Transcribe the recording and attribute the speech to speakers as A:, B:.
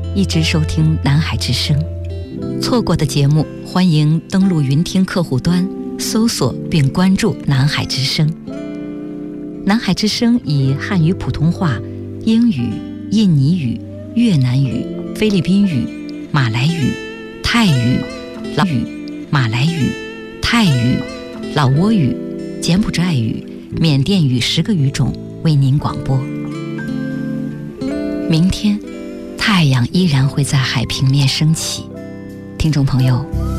A: 一直收听南海之声。错过的节目，欢迎登录云听客户端搜索并关注南海之声。南海之声以汉语普通话、英语、印尼语、越南语、菲律宾语、马来语、泰语、老语、马来语、泰语、老挝语、柬埔寨语、缅甸语10个语种为您广播。明天太阳依然会在海平面升起，听众朋友，